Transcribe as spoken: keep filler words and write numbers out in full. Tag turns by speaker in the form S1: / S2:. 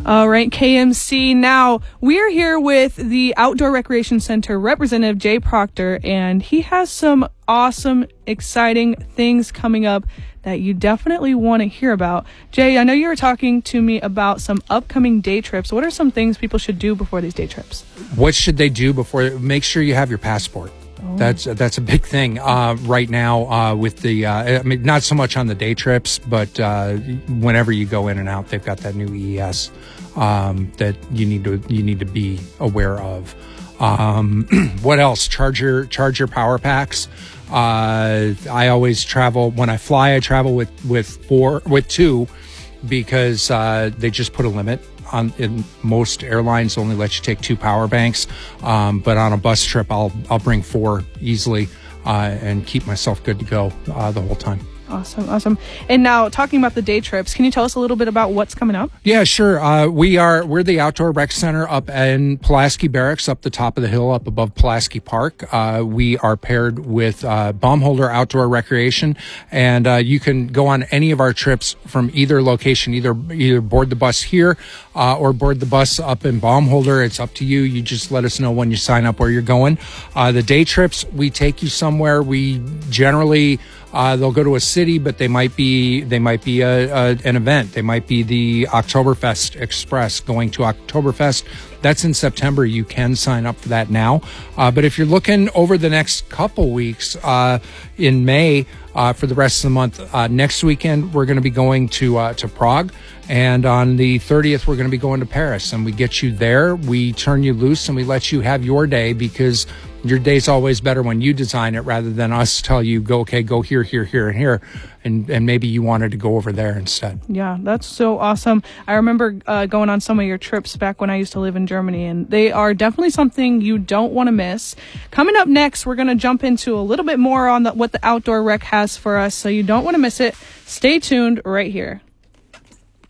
S1: All right, K M C. Now, we're here with the Outdoor Recreation Center representative, Jay Proctor, and he has some awesome, exciting things coming up that you definitely want to hear about. Jay, I know you were talking to me about some upcoming day trips. What are some things people should do before these day trips?
S2: What should they do before? Make sure you have your passport. Oh. That's that's a big thing uh, right now uh, with the, uh, I mean, not so much on the day trips, but uh, whenever you go in and out, they've got that new E E S um, that you need to you need to be aware of. Um, what else? Charge your charge your power packs. Uh, I always travel when I fly. I travel with with four with two because uh, they just put a limit on. In most airlines, only let you take two power banks. Um, but on a bus trip, I'll I'll bring four easily uh, and keep myself good to go uh, the whole time.
S1: Awesome, awesome. And now, talking about the day trips, can you tell us a little bit about what's coming up?
S2: Yeah, sure. Uh, we are we're the Outdoor Rec Center up in Pulaski Barracks, up the top of the hill, up above Pulaski Park. Uh, we are paired with uh, Baumholder Outdoor Recreation, and uh, you can go on any of our trips from either location, either either board the bus here uh, or board the bus up in Baumholder. It's up to you. You just let us know when you sign up where you're going. Uh, the day trips, we take you somewhere. We generally Uh, they'll go to a city, but they might be they might be a, a an event. They might be the Oktoberfest Express going to Oktoberfest. That's in September. You can sign up for that now. Uh, but if you're looking over the next couple weeks uh, in May uh, for the rest of the month, uh, next weekend we're going to be going to uh, to Prague, and on the thirtieth we're going to be going to Paris. And we get you there. We turn you loose and we let you have your day, because your day's always better when you design it rather than us tell you, go, okay, go here, here, here, and here. And, and maybe you wanted to go over there instead.
S1: Yeah, that's so awesome. I remember uh, going on some of your trips back when I used to live in Germany, and they are definitely something you don't want to miss. Coming up next, we're going to jump into a little bit more on the, what the Outdoor Rec has for us, so you don't want to miss it. Stay tuned right here.